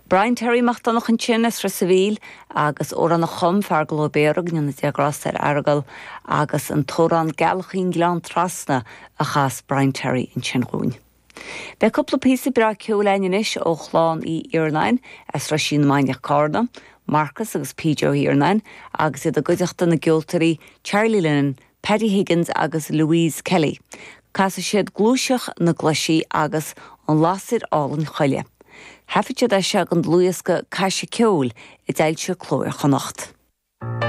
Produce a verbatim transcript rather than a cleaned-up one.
Brian Terry machtánach an tsinnas ra savíl agus ó an chum fear globéireg na diagras ar argal agus an tóran galchín glán trasna a chas Brian Terry in Chinrún. Be couple písa bra ceolainin is ó chláán í Iarnain as ra sin mainach carda, Marcus agus P J Iarnain agus iad a goideachta na gioltarí Charlie Lennon, Paddy Higgins agus Louise Kelly. Casa siad glúiseach na gluisí agus an lasir álan choile. Hafid siad a seag an dlúiasca caiise ceol i d dailse clóir chonacht.